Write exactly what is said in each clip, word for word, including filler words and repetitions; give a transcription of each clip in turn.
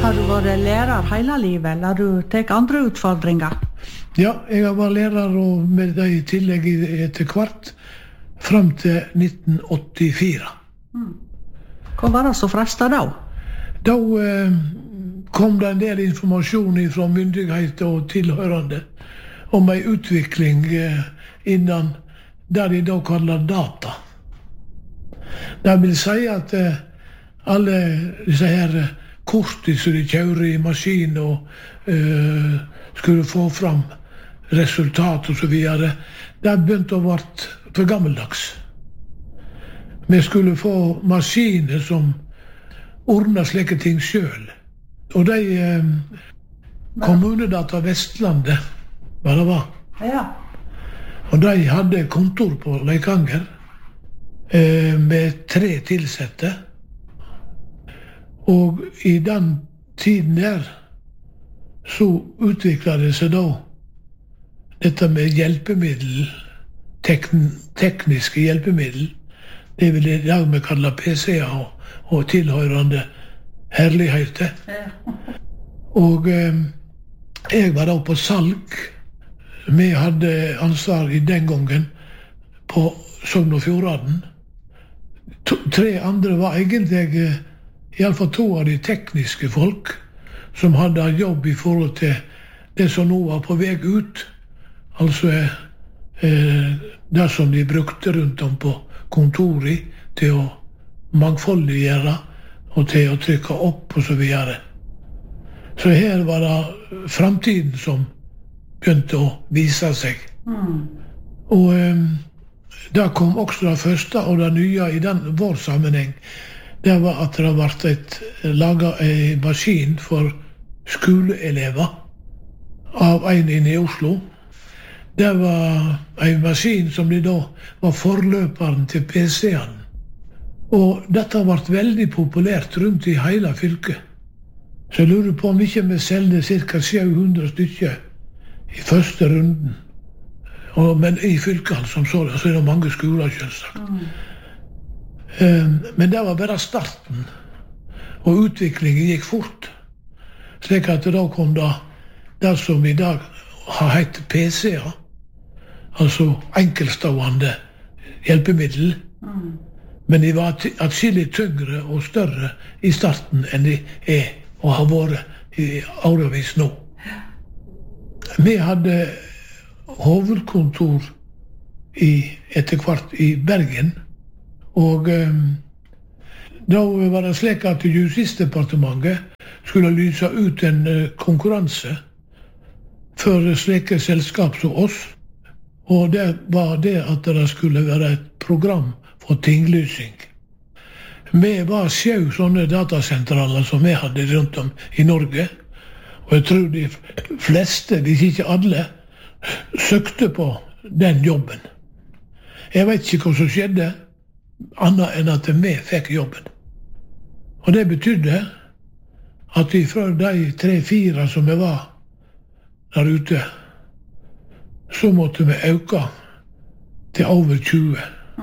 Har du vært lærer hele livet, eller har du tatt andre utfordringer? Ja, jeg har vært lærer og med det i tillegg etter hvert, frem til nitten åttifire. Mm. Hva var det så fresta da? Da eh, kom det en del informasjon fra myndigheter og tilhørende om en utvikling eh, innan det de da kaller data. Det vil si at eh, alle disse her kortet som de kjører i maskin og eh, skulle få fram resultat og så videre, det begynte å være for gammeldags. Vi skulle få maskiner som ordnet slike ting selv. Og de eh, kommunedata Vestlandet, hva det var. Ja. Og de hadde kontor på Leikanger eh, med tre tilsette. Og i den tiden der så utviklet det seg da dette med hjelpemiddel, tekn, tekniske hjelpemiddel. Det vil i dag vi kaller P C-er og, og tilhørende herligheter. Ja. Og eh, jeg var da på salg. Vi hadde ansvar i den gangen på Sogn og Fjordane. To, tre andre var egentlig eh, i alle fall to av de tekniske folk som hadde jobb i forhold til det som nå var på vei ut. Altså eh, det som de brukte rundt om på kontoret til å mangfoldiggjøre og til å trykke opp og så videre. Så her var det fremtiden som begynte å vise seg. Mm. Og eh, det kom også det første og det nye i den vår sammenheng. Det var at det ble laget en maskin for skoleelever av en inne i Oslo. Det var en maskin som de da var forløperen til P C-en. Og dette ble veldig populært rundt i hele fylket. Så jeg lurer på om ikke vi selgte ca. sju hundre stykker i første runden. Og, men i fylket som så, så er det mange skoler selvsagt. Mm. Men det var bare starten, og utviklingen gikk fort. Slik at da kom det det som i dag har hett P C-er, altså enkeltstående hjelpemiddel. Mm. Men de var atskillig tyngre og større i starten enn de er og har vært i årevis nå. Vi hadde hovedkontor i, etter hvert i Bergen. Og um, da var det slik at Justisdepartementet skulle lyse ut en uh, konkurranse for slike selskap som oss. Og det var det at det skulle være et program for tinglysing. Vi var sju sånne datasentraler som vi hadde rundt om i Norge. Og jeg tror de fleste, hvis ikke alle, søkte på den jobben. Jeg vet ikke hva som skjedde, annet enn at vi fikk jobben. Og det betydde at fra de tre-fire som vi var der ute, så måtte vi øke til over tjue.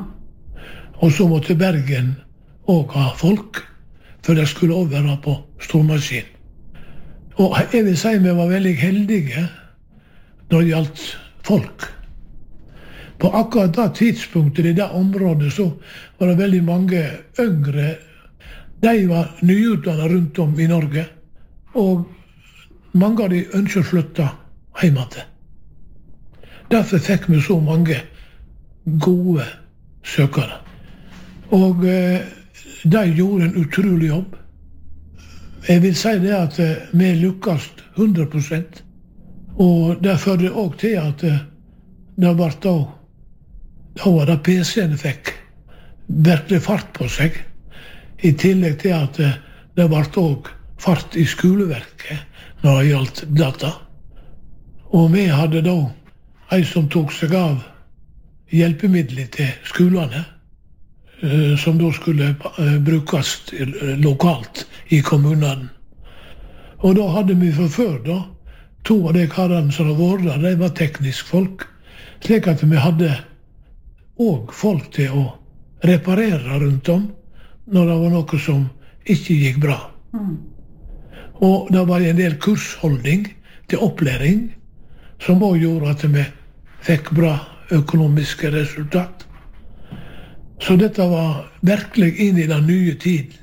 Og så måtte Bergen også ha folk, for det skulle også være på stormaskin. Og jeg vil si vi var veldig heldige når det gjaldt folk. På akkurat det tidspunktet i det området så var det veldig mange yngre. De var nyutdannet rundt om i Norge, og mange av de ønsker å flytte hjemme til. Derfor fikk vi så mange gode søkere. Og eh, de gjorde en utrolig jobb. Jeg vil si det at eh, vi lykkes hundre prosent. Og det førte også til at eh, det ble da Da var det P C-en fikk virkelig fart på seg, i tillegg til at det ble også fart i skoleverket når det gjaldt data. Og vi hadde da en som tok seg av hjelpemidler til skolene, som da skulle brukes lokalt i kommunene. Og da hadde vi for før da, to av de karene som har vært der, de var teknisk folk, slik at vi hadde og folk til å reparere rundt om når det var noe som ikke gikk bra. Mm. Og det var en del kursholdning til opplæring, som også gjorde at vi fikk bra økonomiske resultat. Så dette var virkelig inn i den nye tiden.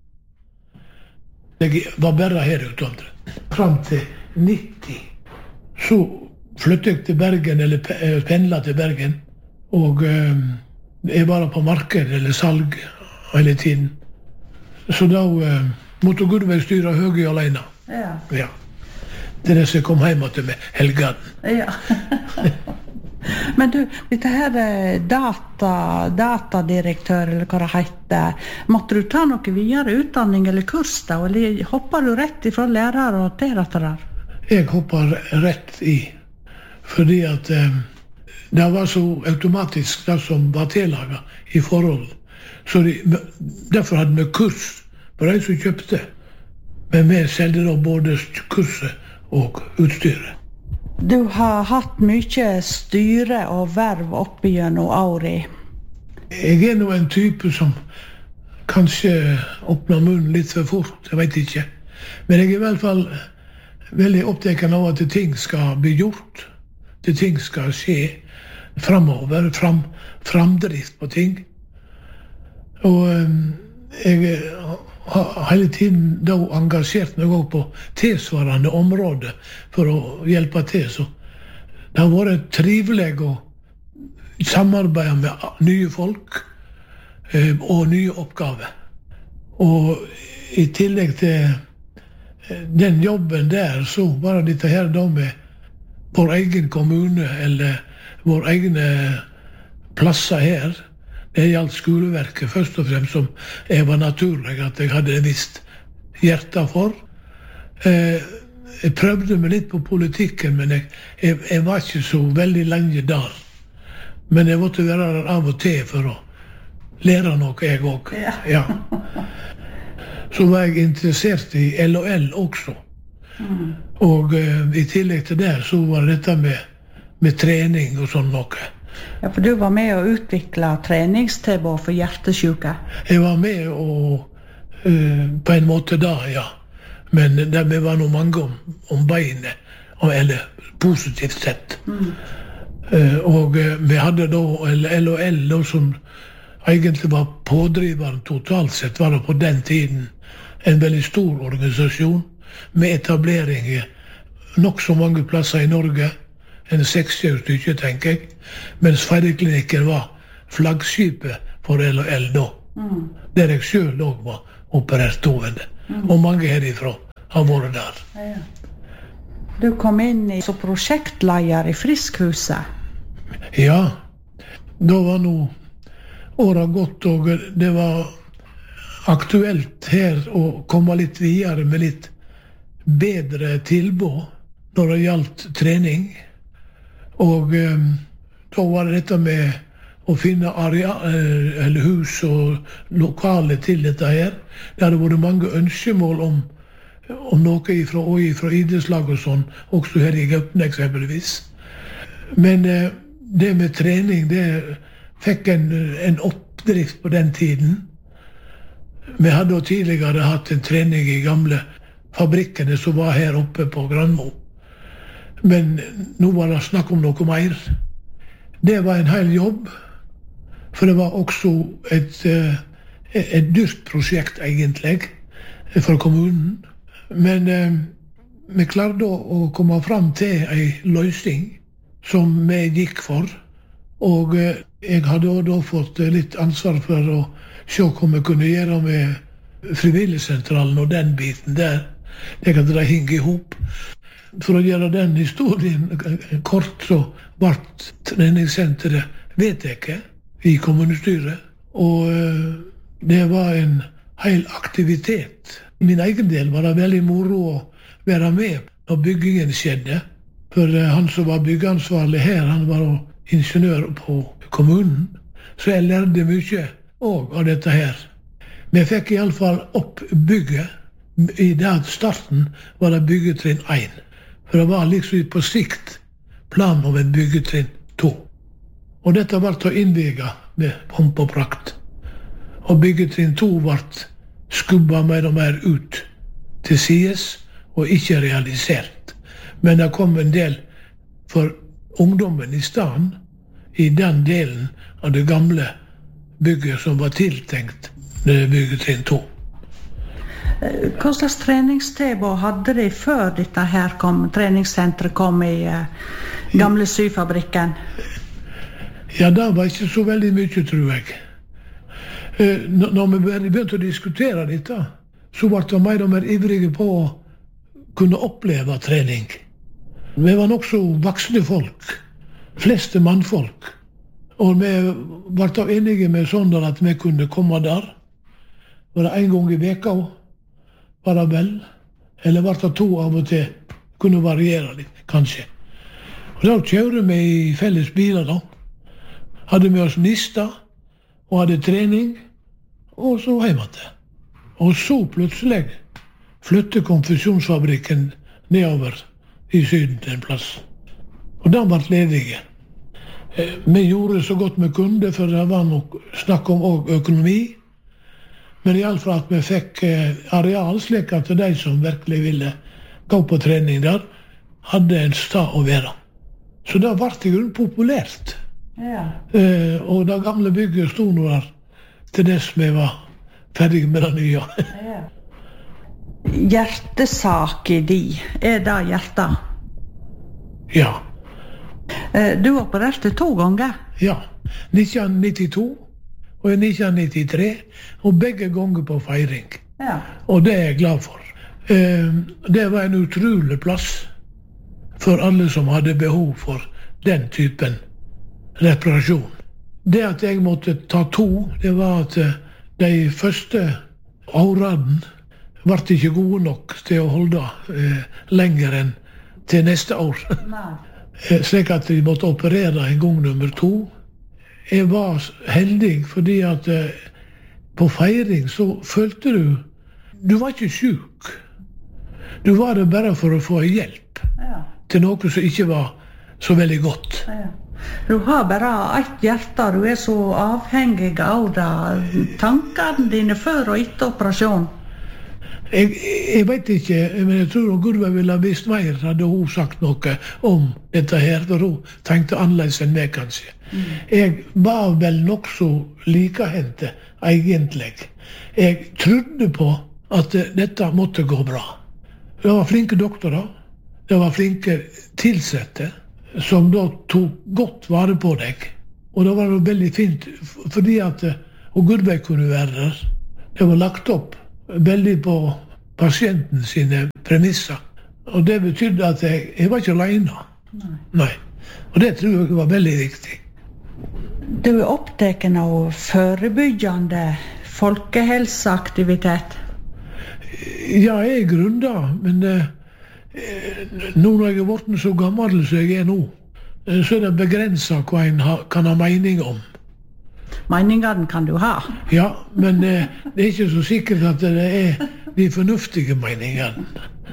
Jeg var bare her utenfor. Fram til nitti så flyttet jeg til Bergen, eller pendlet til Bergen, og øh, jeg var på marked eller salg hele tiden. Så da øh, måtte Gudveig styre Høgøy alene. Ja. Ja. Det er det som jeg kom hjem til med helgen. Ja. Men du, dette her data, datadirektør, eller hva det heter, måtte du ta noe videre utdanning eller kurs da, eller hopper du rett ifra lærer og til dette der? Jeg hopper rett i, fordi at eh, det var så automatisk det som var tillaget i forhold. Så de, derfor hadde vi kurs på de som kjøpte, men vi selgte da både kurset og utstyret. Du har hatt mye styre og verv opp gjennom året. Jeg er nå en type som kanskje åpner munnen litt for fort, jeg vet ikke. Men jeg er i hvert fall veldig opptatt av at ting skal bli gjort. At ting skal skje fremover, fram, framdrift på ting. Og jeg har hele tiden da engasjert meg også på tilsvarende områder for å hjelpe til. Så det har vært trivelig å samarbeide med nye folk eh, og nye oppgaver. Og i tillegg til den jobben der, så var det dette her da med vår egen kommune, eller vår egne plasser her. Det gjaldt skoleverket først og fremst, som jeg var naturlig at jeg hadde visst hjertet for. Eh, jeg prøvde meg litt på politikken, men jeg, jeg, jeg var ikke så veldig lenge der. Men jeg måtte være der av og til for å lære noe, jeg også. Ja. Ja. Så var jeg interessert i L og L også. Mm. Og eh, i tillegg til det så var dette med, med trening og sånn noe. Ja, for du var med å utvikle treningstilbud for hjertesyke. Jeg var med og, uh, på en måte da, ja. Men det var noe mange om, om beinet, eller positivt sett. Mm. Uh, og uh, vi hadde da L og L, da, som egentlig var pådriveren totalt sett, var det på den tiden en veldig stor organisasjon med etablering i nok så mange plasser i Norge. En sekstjøy stykke, tenker jeg. Mens Feideklinikken var flaggskipet for L og L da. Mm. Der jeg selv også var operert hovende. Mm. Og mange herifra har vært der. Ja. Du kom inn i, som prosjektleder i Friskhuset. Ja. Da var nå året gått, og det var aktuelt her å komme litt videre med litt bedre tilbud når det gjaldt trening. Og um, da var det dette med å finne areal, eller hus og lokale til dette her. Det hadde vært mange ønskemål om, om noe ifra, og ifra idrettslag og sånn, også her i Gaupne eksempelvis. Men uh, det med trening, det fikk en, en oppdrift på den tiden. Vi hadde jo tidligere hatt en trening i gamle fabrikkene som var her oppe på Granmo. Men nå var det snakk om noe mer. Det var en hel jobb, for det var også et, et dyrt prosjekt egentlig for kommunen. Men eh, vi klarte å komme fram til en løsning som vi gikk for. Og eh, jeg hadde da fått litt ansvar for å se hva vi kunne gjøre med frivilligsentralen og den biten der. Det kan dra henge i hop. For å gjøre den historien kort, så ble treningssenteret vedtatt i kommunestyret. Og det var en hel aktivitet. I min egen del var det veldig moro å være med når byggingen skjedde. For han som var byggeansvarlig her, han var ingeniør på kommunen. Så jeg lærte mye også av dette her. Vi fikk i alle fall opp bygget. I den starten var det byggetrinn én. For det var liksom på sikt plan om en byggetrinn to. Og dette ble til innviga med pomp og prakt. Og byggetrinn to ble skubba mer og mer ut til sides og ikke realisert. Men det kom en del for ungdommen i staden, i den delen av det gamle bygget som var tiltenkt det bygget trinn to. Hva slags treningstilbud hadde de før dette her kom, treningssenteret kom i eh, gamle syfabrikken? Ja, det var ikke så veldig mye, tror jeg. Eh, når vi begynte å diskutere dette, så ble vi mer og mer ivrige på å kunne oppleve trening. Vi var nok så voksne folk, fleste mannfolk, og vi ble enige med sånn at vi kunne komme der. Var det en gang i veka, var det vel, eller var det to av og til, kunne variere litt, kanskje. Og da kjører vi i felles biler da. Hadde med oss nista, og hadde trening, og så hjemme til. Og så plutselig flyttet konfusjonsfabrikken nedover i syden til en plass. Og den ble ledige. Vi gjorde så godt vi kunne, for det var nok snakk om også økonomi. Men i alle fall at vi fikk areal, slik at de som virkelig ville gå på trening der, hadde en stad å være. Så det ble i grunnen populært. Ja. Eh, og det gamle bygget stod nå der til dess vi var ferdige med det nye. Ja. Hjertesak i de, er det hjertet? Ja. Eh, du opererte to ganger? Ja. nitten nittito og i nitten nittitre, og begge ganger på feiring. Ja. Og det er jeg glad for. Eh, det var en utrolig plass for alle som hadde behov for den typen reparasjon. Det at jeg måtte ta to, det var at de første årene ble ikke gode nok til å holde eh, lenger enn til neste år. eh, slik at de måtte operere en gang nummer to. Jeg var heldig fordi at eh, på feiring så følte du du var ikke syk. Du var det bare for å få hjelp Ja. til noe som ikke var så veldig godt. Ja. Du har bare ett hjerte, du er så avhengig av det. Tankene dine før og etter operasjon. Jeg, jeg vet ikke, men jeg tror Gurve ville ha visst mer, hadde hun sagt noe om dette her, for hun tenkte annerledes enn meg, kanskje. Mm. Jeg var vel nok så likehendte, egentlig. Jeg trodde på at dette måtte gå bra. Det var flinke doktorer, det var flinke tilsette, som da tok godt vare på deg. Og det var jo veldig fint, fordi at og Gurve kunne være der. Det var lagt opp veldig på pasienten sine premisser. Og det betydde at jeg, jeg var ikke alene. Nei. Nei. Og det tror jeg var veldig viktig. Du er opptatt av forebyggende folkehelseaktivitet. Ja, jeg er grunner, men eh, nå når jeg er blitt så gammel som jeg er nå, eh, så er det begrenset hva en ha, kan ha mening om. Meningene kan du ha. Ja, men eh, det er ikke så sikkert at det er de fornuftige meningene.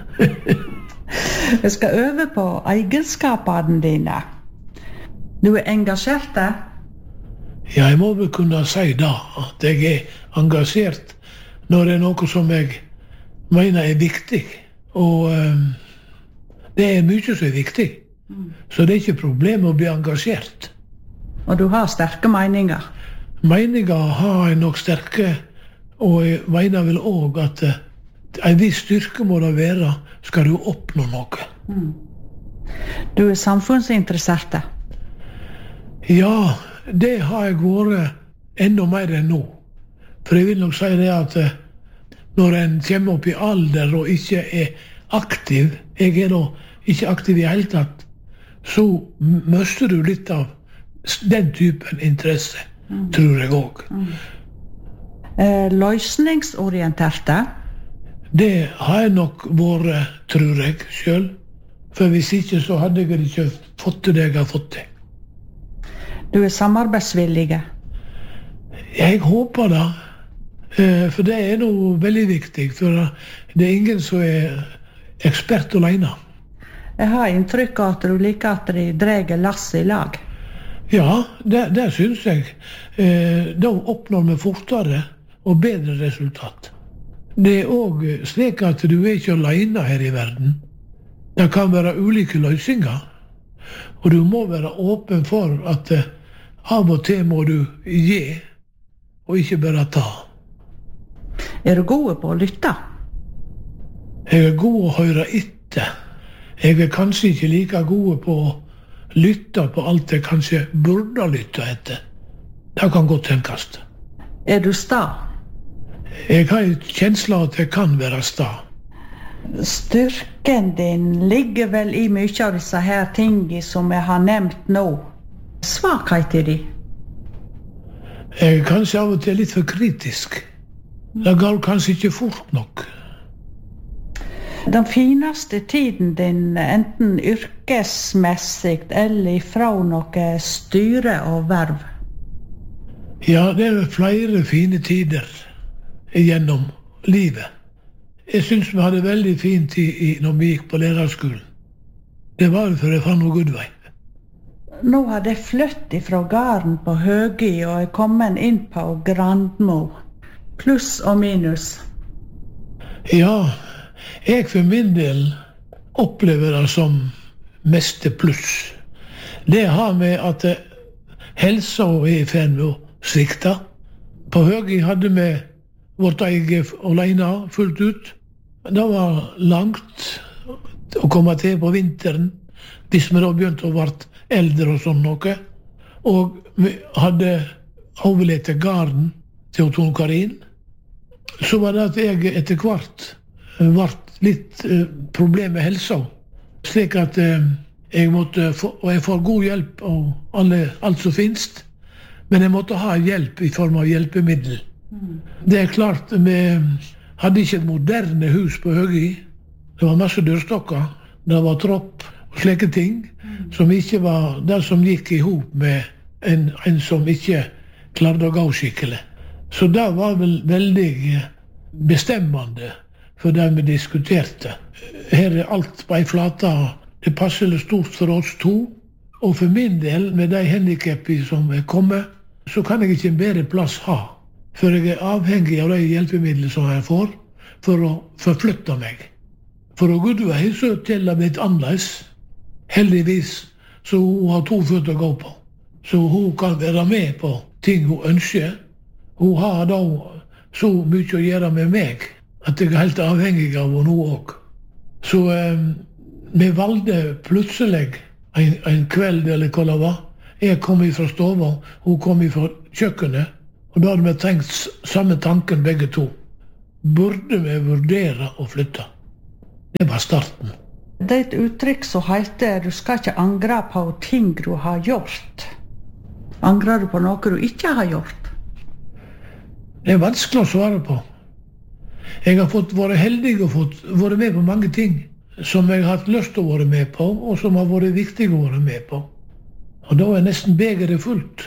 Jeg skal øve på egenskapene dine. Du er engasjert? Ja, jeg må vel kunne si da at jeg er engasjert når det er noe som jeg mener er viktig. Og um, det er mye som er viktig. Mm. Så det er ikke problem å bli engasjert. Og du har sterke meninger? Meninger har jeg nok sterke, og jeg mener vel også at uh, en viss styrke må det være, skal du oppnå noe. Mm. Du er samfunnsinteressert? Ja, det har jeg vært enda mer enn nå. For jeg vil nok si det at uh, når en kommer opp i alder og ikke er aktiv, jeg er da ikke aktiv i hele tatt, så mister du litt av den typen interesse, mm. tror jeg også. Mm. Eh, løsningsorienterte? Det har jeg nok vært, tror jeg, selv. For hvis ikke, så hadde jeg ikke fått det jeg har fått det. Du er samarbeidsvillige? Jeg håper det. For det er noe veldig viktig, for det er ingen som er ekspert alene. Jeg har inntrykk av at du liker at de drar lasset i lag. Ja, det, det synes jeg. Da oppnår vi fortere og bedre resultat. Det er også slik at du er ikke alene her i verden. Det kan være ulike løsninger, og du må være åpen for at eh, av og til må du gi, og ikke bare ta. Er du god på å lytte? Jeg er god å høre etter. Jeg er kanskje ikke like god på å lytte på alt jeg kanskje burde lytte etter. Det kan godt tenkes. Er du sta? Jeg har en kjensle av at jeg kan være sta. Styrken din ligger vel i mye av disse her tingene som jeg har nevnt nå. Svakheter de? Jeg er kanskje av og til litt for kritisk. Det går kanskje ikke fort nok. Den fineste tiden din, enten yrkesmessig eller fra noe styre og verv? Ja, det er flere fine tider gjennom livet. Jeg synes vi hadde veldig fin tid i, når vi gikk på lærerskolen. Det var for jeg fant noe god vei. Nå har jeg flyttet fra gården på Høgi og er kommet inn på Grandmo. Pluss og minus. Ja, jeg for min del opplever det som meste pluss. Det har med at helsa er i ferd med å svikte. På Høgi hadde vi vårt eget alene fullt ut. Det var langt å komme til på vinteren, hvis vi da begynte å være eldre og sånn noe. Og vi hadde overlett garden til Tone Karin. Så var det at jeg etter hvert ble litt eh, problem med helsa. Slik at eh, jeg måtte få, og jeg får god hjelp av alle, alt som finnes, men jeg måtte ha hjelp i form av hjelpemiddel. Mm. Det er klart, vi hadde ikke et moderne hus på Høgi. Det var masse dørstokker, det var tropp og slike ting, mm. som ikke var det som gikk i hop med en, en som ikke klarte å gå skikkelig. Så det var vel veldig bestemmende for det vi diskuterte. Her er alt på en flate. Det passer stort for oss to. Og for min del, med de handicapene som er kommet, så kan jeg ikke en bedre plass ha. For jeg er avhengig av de hjelpemidlene som jeg får, for å forflytte meg. For å Gudvei så teller vi litt annerledes. Heldigvis så hun har to føtter å gå på. Så hun kan være med på ting hun ønsker. Hun har da så mye å gjøre med meg, at jeg er helt avhengig av henne også. Så eh, vi valgte plutselig en, en kveld, eller hva det var. Jeg kom fra stova, hun kom fra kjøkkenet, og da hadde vi tenkt samme tanken begge to. Burde vi vurdere å flytte? Det var starten. Det er et uttrykk som heter du skal ikke angre på ting du har gjort. Angrer du på noe du ikke har gjort? Det er vanskelig å svare på. Jeg har fått vært heldig og fått vært med på mange ting som jeg har hatt lyst til å være med på, og som har vært viktig å være med på. Og da er nesten begeret fullt.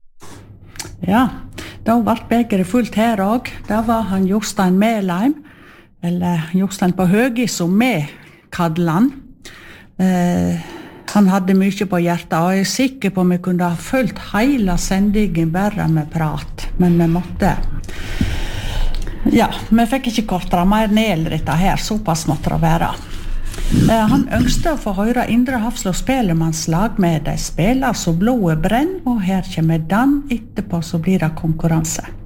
Ja, da ble begeret fullt her også. Da var han Jostein Melheim, eller Jostein på Høgi, som vi kaller han. Eh, han hadde mye på hjertet, og jeg er sikker på om vi kunne ha fulgt hele sendingen bare med prat, men vi måtte. Ja, vi fikk ikke kortere mer ned dette her, såpass måtte det være. Eh, han ønsket å få høre Indre Hafslå Spelemannslag med de spiller så blodet brenn, og her kommer Dan etterpå så blir det konkurranse.